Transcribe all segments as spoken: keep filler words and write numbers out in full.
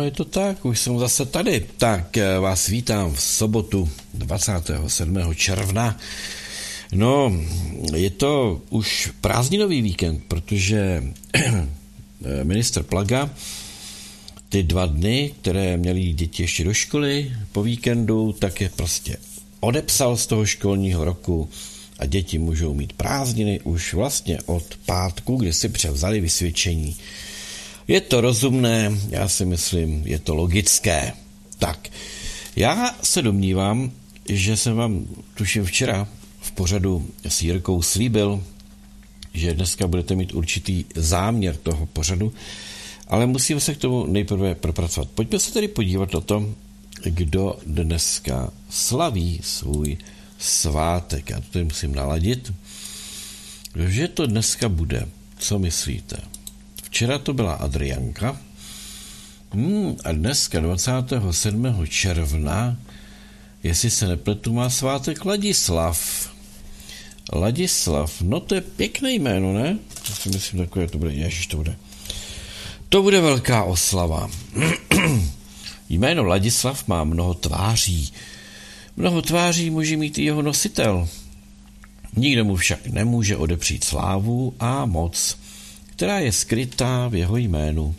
Ano, je to tak, už jsem zase tady. Tak vás vítám v sobotu dvacátého sedmého června. No, je to už prázdninový víkend, protože ministr Plaga ty dva dny, které měly děti ještě do školy po víkendu, tak je prostě odepsal z toho školního roku a děti můžou mít prázdniny už vlastně od pátku, kdy si převzali vysvědčení. Je to rozumné, já si myslím, je to logické. Tak, já se domnívám, že jsem vám tuším včera v pořadu s Jirkou slíbil, že dneska budete mít určitý záměr toho pořadu, ale musíme se k tomu nejprve propracovat. Pojďme se tedy podívat na to, kdo dneska slaví svůj svátek. Já to tady musím naladit. Kdože to dneska bude? Co myslíte? Včera to byla Adrianka hmm, a dneska dvacátého sedmého června, jestli se nepletu, má svátek Ladislav. Ladislav, no to je pěkné jméno, ne? Já si myslím, takové to bude, ježiš, to bude. To bude velká oslava. Jméno Ladislav má mnoho tváří. Mnoho tváří může mít i jeho nositel. Nikdo mu však nemůže odepřít slávu a moc, která je skrytá v jeho jménu.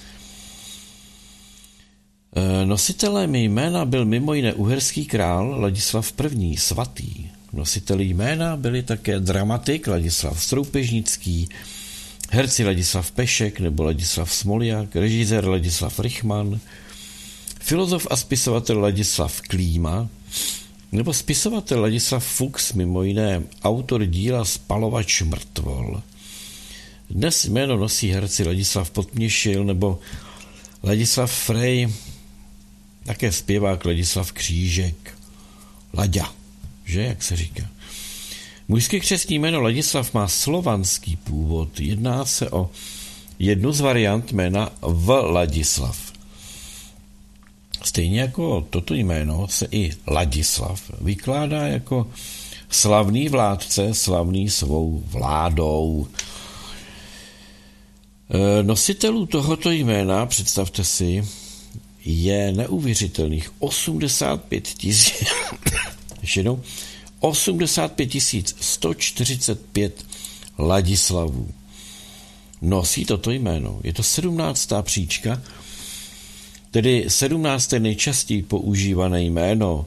Nositelem jména byl mimo jiné uherský král Ladislav I. svatý. Nositeli jména byli také dramatik Ladislav Stroupežnický, herci Ladislav Pešek nebo Ladislav Smoljak, režisér Ladislav Rychman, filozof a spisovatel Ladislav Klíma nebo spisovatel Ladislav Fuchs, mimo jiné autor díla Spalovač mrtvol. Dnes jméno nosí herci Ladislav Podměšil nebo Ladislav Frej, také zpěvák Ladislav Křížek. Laďa, že, jak se říká. Mužské křestní jméno Ladislav má slovanský původ. Jedná se o jednu z variant jména Vladislav. Stejně jako toto jméno se i Ladislav vykládá jako slavný vládce, slavný svou vládou. Nositelů tohoto jména, představte si, je neuvěřitelných osmdesát pět tisíc, osmdesát pět tisíc sto čtyřicet pět Ladislavů. Nosí toto jméno. Je to sedmnáctá příčka, tedy sedmnácté nejčastěji používané jméno.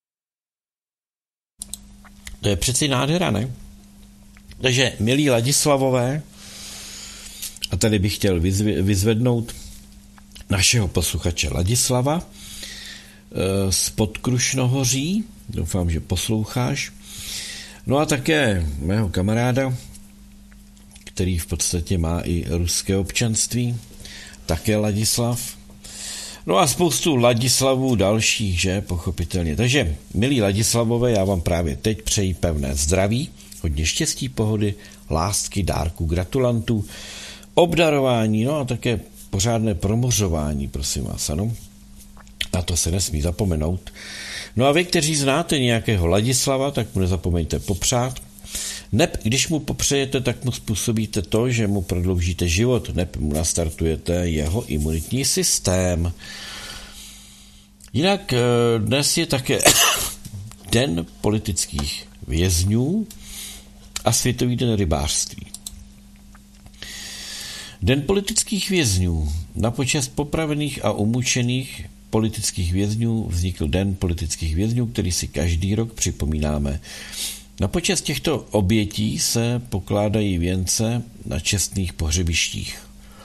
To je přeci nádhera, ne? Takže, milí Ladislavové, a tady bych chtěl vyzvednout našeho posluchače Ladislava z Podkrušnohoří, doufám, že posloucháš, no a také mého kamaráda, který v podstatě má i ruské občanství, také Ladislav, no a spoustu Ladislavů dalších, že, pochopitelně. Takže, milí Ladislavové, já vám právě teď přeji pevné zdraví, hodně štěstí, pohody, lásky, dárku, gratulantů, obdarování, no a také pořádné promořování, prosím vás, ano. Na to se nesmí zapomenout. No a vy, kteří znáte nějakého Ladislava, tak mu nezapomeňte popřát. Neb, když mu popřejete, tak mu způsobíte to, že mu prodloužíte život, neb mu nastartujete jeho imunitní systém. Jinak dnes je také den politických vězňů a Světový den rybářství. Den politických vězňů. Na počest popravených a umučených politických vězňů vznikl Den politických vězňů, který si každý rok připomínáme. Na počest těchto obětí se pokládají věnce na čestných pohřebištích.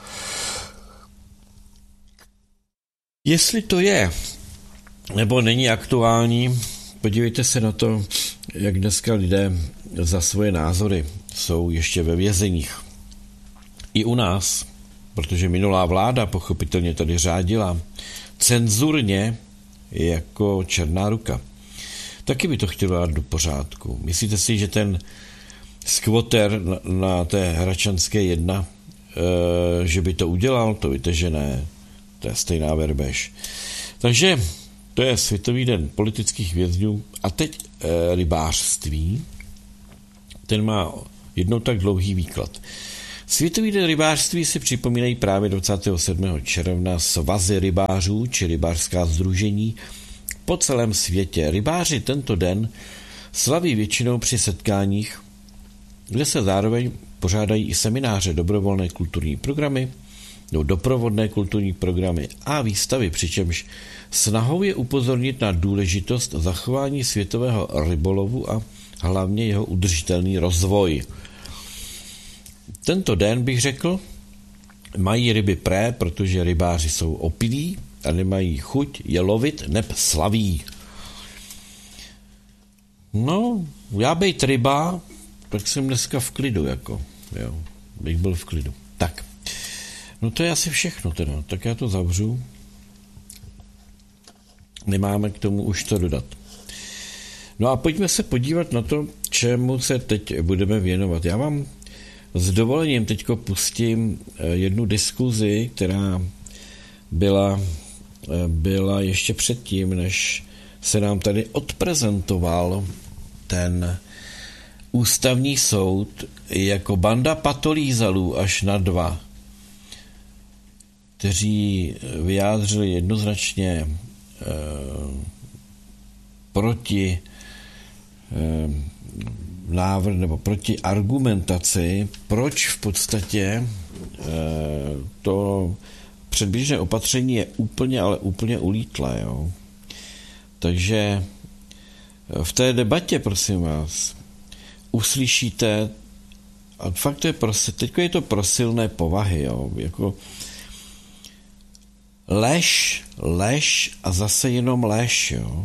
Jestli to je, nebo není aktuální, podívejte se na to, jak dneska lidé za svoje názory jsou ještě ve vězeních. I u nás, protože minulá vláda pochopitelně tady řádila cenzurně jako černá ruka. Taky by to chtělo dát do pořádku. Myslíte si, že ten skvoter na, na té Hračanské jedna, e, že by to udělal? To víte, že ne. To je stejná verbež. Takže to je Světový den politických vězňů. A teď e, rybářství. Ten má jednou tak dlouhý výklad. Světový den rybářství si připomínají právě dvacátého sedmého června svazy rybářů či rybářská sdružení po celém světě. Rybáři tento den slaví většinou při setkáních, kde se zároveň pořádají i semináře, dobrovolné kulturní programy, no, doprovodné kulturní programy a výstavy, přičemž snahou je upozornit na důležitost zachování světového rybolovu a hlavně jeho udržitelný rozvoj. Tento den, bych řekl, mají ryby pré, protože rybáři jsou opilí a nemají chuť je lovit, neb slaví. No, já bejt ryba, tak jsem dneska v klidu, jako, jo, bych byl v klidu. Tak, no to je asi všechno teda, tak já to zavřu. Nemáme k tomu už to dodat. No a pojďme se podívat na to, čemu se teď budeme věnovat. Já vám s dovolením teďko pustím jednu diskuzi, která byla, byla ještě předtím, než se nám tady odprezentoval ten ústavní soud jako banda patolízalů až na dva, kteří vyjádřili jednoznačně eh, proti eh, návrh nebo proti argumentaci, proč v podstatě eh, to předběžné opatření je úplně, ale úplně ulítlé. Jo? Takže v té debatě, prosím vás, uslyšíte, a fakt to je prosil, teďko je to pro silné povahy, jo? Jako lež, lež a zase jenom lež, jo?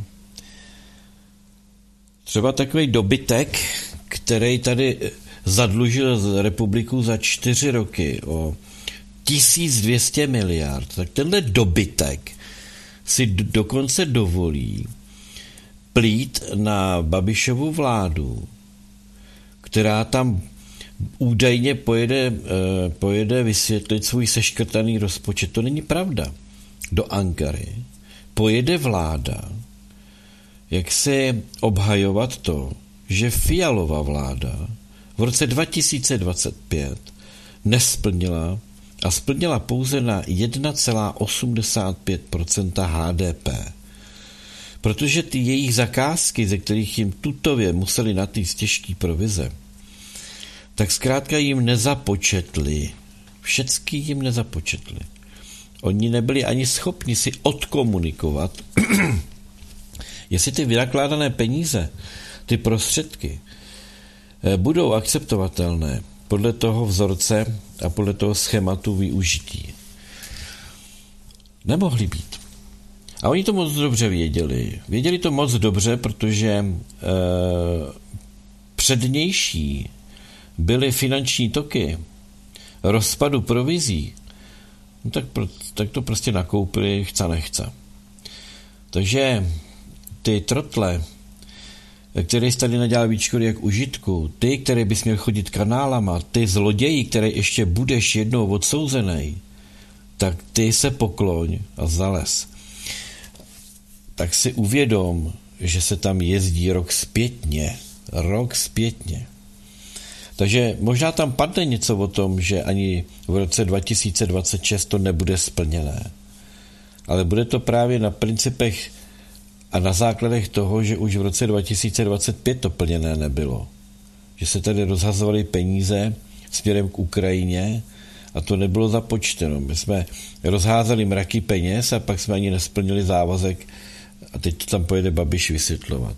Třeba takový dobytek, který tady zadlužil republiku za čtyři roky o tisíc dvě stě miliard, tak tenhle dobytek si dokonce dovolí plít na Babišovu vládu, která tam údajně pojede, pojede vysvětlit svůj seškrtaný rozpočet. To není pravda. Do Ankary pojede vláda, jak se obhajovat to, že Fialova vláda v roce dva tisíce dvacet pět nesplnila a splnila pouze na jedna celá osmdesát pět procenta H D P. Protože ty jejich zakázky, ze kterých jim tutově museli natýct těžký provize, tak zkrátka jim nezapočetli. Všecky jim nezapočetli. Oni nebyli ani schopni si odkomunikovat, jestli ty vynakládané peníze, ty prostředky, budou akceptovatelné podle toho vzorce a podle toho schématu využití. Nemohli být. A oni to moc dobře věděli. Věděli to moc dobře, protože e, přednější byly finanční toky rozpadu provizí, no tak, tak to prostě nakoupili chce nechce. Takže ty trotle, které jsi tady nadělal víc škody jak užitku, ty, které bys měl chodit kanálama, ty zloději, které ještě budeš jednou odsouzený, tak ty se pokloň a zales. Tak si uvědom, že se tam jezdí rok zpětně. Rok zpětně. Takže možná tam padne něco o tom, že ani v roce dva tisíce dvacet šest to nebude splněné. Ale bude to právě na principech a na základech toho, že už v roce dva tisíce dvacet pět to plněné nebylo. Že se tady rozhazovaly peníze směrem k Ukrajině a to nebylo započteno. My jsme rozházeli mraky peněz a pak jsme ani nesplnili závazek a teď to tam pojede Babiš vysvětlovat.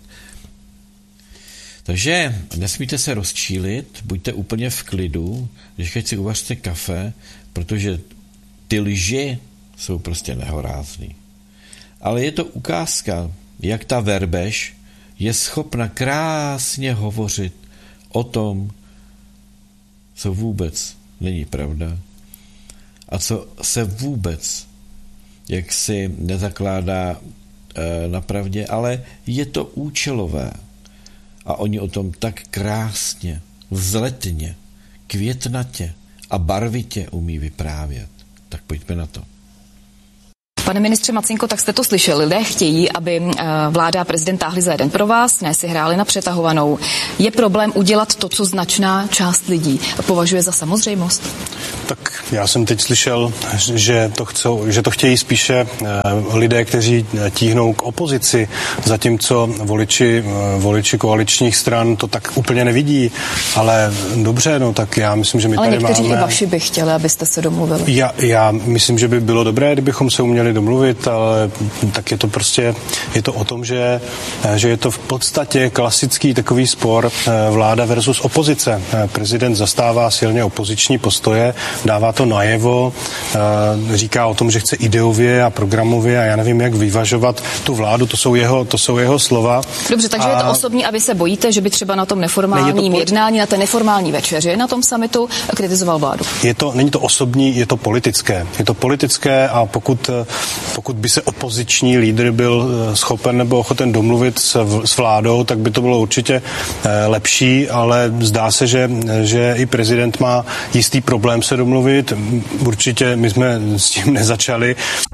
Takže nesmíte se rozčílit, buďte úplně v klidu, když si uvařte kafe, protože ty lži jsou prostě nehorázný. Ale je to ukázka, jak ta verbež je schopna krásně hovořit o tom, co vůbec není pravda a co se vůbec jaksi nezakládá e, na pravdě, ale je to účelové. A oni o tom tak krásně, vzletně, květnatě a barvitě umí vyprávět. Tak pojďme na to. Pane ministře Macinko, tak jste to slyšeli. Lidé chtějí, aby vláda a prezident táhli za jeden pro vás, ne si hráli na přetahovanou. Je problém udělat to, co značná část lidí považuje za samozřejmost? Tak já jsem teď slyšel, že to, chcou, že to chtějí spíše lidé, kteří tíhnou k opozici, zatímco voliči, voliči koaličních stran to tak úplně nevidí. Ale dobře, no tak já myslím, že my ale tady máme... Ale někteří i vaši by chtěli, abyste se domluvili. Já, já myslím, že by bylo dobré, kdybychom se uměli domluvit, ale tak je to prostě, je to o tom, že, že je to v podstatě klasický takový spor vláda versus opozice. Prezident zastává silně opoziční postoje, dává to najevo, říká o tom, že chce ideově a programově a já nevím, jak vyvažovat tu vládu, to jsou jeho, to jsou jeho slova. Dobře, takže a... je to osobní a vy se bojíte, že by třeba na tom neformálním to... jednání, na té neformální večeři, na tom summitu kritizoval vládu? Je to, není to osobní, je to politické. Je to politické a pokud, pokud by se opoziční lídr byl schopen nebo ochoten domluvit s, s vládou, tak by to bylo určitě lepší, ale zdá se, že, že i prezident má jistý problém se domluvit. Určitě my jsme s tím nezačali.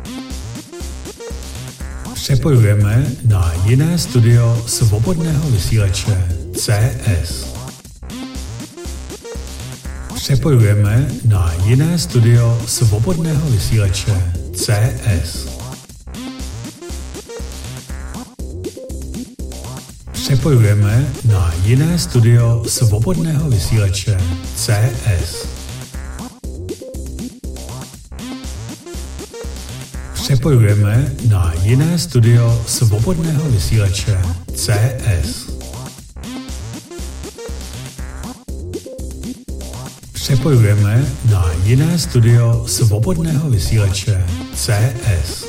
Přepojujeme na jiné studio svobodného vysílače C S. Přepojujeme na jiné studio svobodného vysílače C S. Přepojujeme na jiné studio svobodného vysílače C S. Přepojujeme na jiné studio svobodného vysílače C S. Přepojujeme na jiné studio svobodného vysílače C S.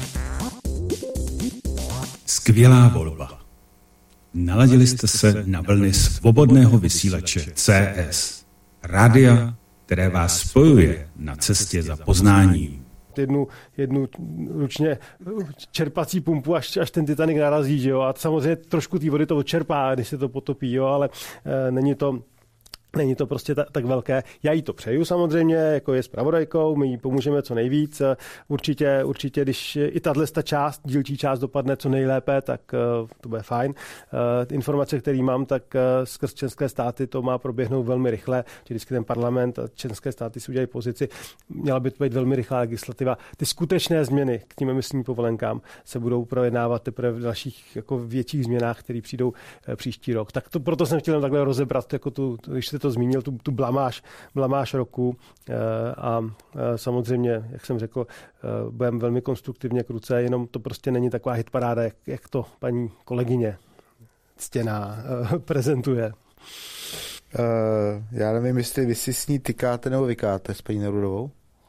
Skvělá volba. Naladili jste se na vlny svobodného vysílače C S. Rádia, které vás spojuje na cestě za poznáním. Jednu, jednu ručně čerpací pumpu, až, až ten Titanic narazí, že jo? A samozřejmě trošku té vody to odčerpá, když se to potopí, jo? Ale e, není to... Není to prostě ta, tak velké. Já jí to přeju samozřejmě, jako je zpravodajkou, my jí pomůžeme co nejvíc. Určitě, určitě když i tato část, dílčí část dopadne co nejlépe, tak uh, to bude fajn. Uh, informace, které mám, tak uh, skrz členské státy to má proběhnout velmi rychle, že vždycky ten parlament a členské státy si udělají pozici. Měla by to být velmi rychlá legislativa. Ty skutečné změny k tím emisním povolenkám se budou projednávat teprve v dalších jako větších změnách, které přijdou uh, příští rok. Tak to, proto jsem chtěl takhle rozebrat, jako tu, když se to zmínil, tu, tu blamáž, blamáž roku a samozřejmě, jak jsem řekl, budeme velmi konstruktivně k ruce, jenom to prostě není taková hitparáda, jak, jak to paní kolegyně ctěná prezentuje. Uh, já nevím, jestli vy si s ní tykáte nebo vykáte s paní Nerudovou?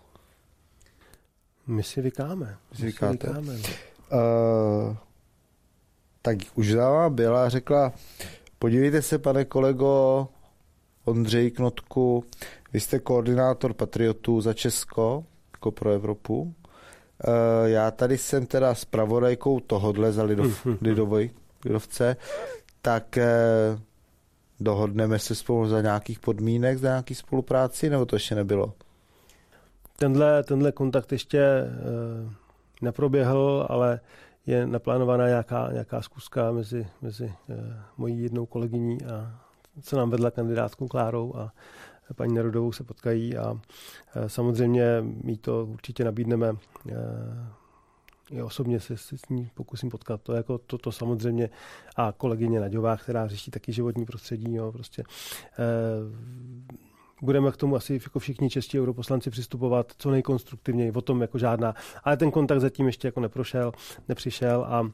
My si vykáme. My si vykáte. vykáme. Uh, tak už dáma byla a řekla, podívejte se, pane kolego Ondřej Knotku, vy jste koordinátor patriotů za Česko, jako pro Evropu. Uh, já tady jsem teda zpravodajkou tohodle za Lidov, Lidovoj, Lidovce, tak uh, dohodneme se spolu za nějakých podmínek, za nějaký spolupráci, nebo to ještě nebylo? Tenhle, tenhle kontakt ještě uh, neproběhl, ale je naplánovaná nějaká, nějaká zkuska mezi, mezi uh, mojí jednou kolegyní a co nám vedla kandidátkou Klárou a paní Nerudovou se potkají a samozřejmě my to určitě nabídneme. Já osobně se s ní pokusím potkat. To jako to, to samozřejmě a kolegyně Naďová, která řeší taky životní prostředí. Jo, prostě. Budeme k tomu asi jako všichni čeští europoslanci přistupovat co nejkonstruktivněji, o tom jako žádná. Ale ten kontakt zatím ještě jako neprošel, nepřišel a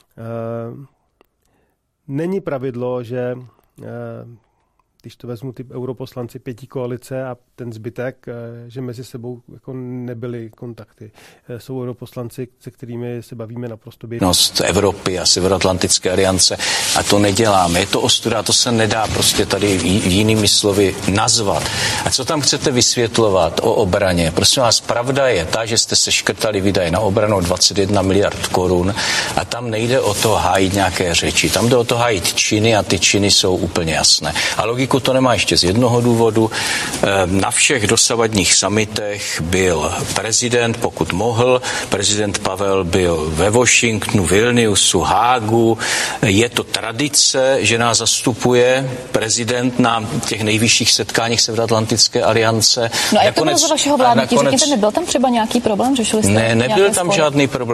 není pravidlo, že když to vezmu ty europoslanci pětí koalice a ten zbytek, že mezi sebou jako nebyly kontakty. Jsou europoslanci, se kterými se bavíme naprosto běžně. Evropy a Severoatlantické aliance a to neděláme. Je to ostuda, to se nedá prostě tady jinými slovy nazvat. A co tam chcete vysvětlovat o obraně? Prosím vás, pravda je ta, že jste se škrtali výdaje na obranu dvacet jedna miliard korun a tam nejde o to hájit nějaké řeči. Tam jde o to hájit činy a ty činy jsou úplně jasné. A logiku trochu to nemá ještě z jednoho důvodu. Na všech dosavadních summitech byl prezident, pokud mohl. Prezident Pavel byl ve Washingtonu, Vilniusu, Hágu. Je to tradice, že nás zastupuje prezident na těch nejvyšších setkáních Severoatlantické aliance. No a jak to bylo za vašeho vládnutí? Nakonec... Řekněte, nebyl tam třeba nějaký problém? Řešili jste ne, nebyl tam spory? Žádný problém.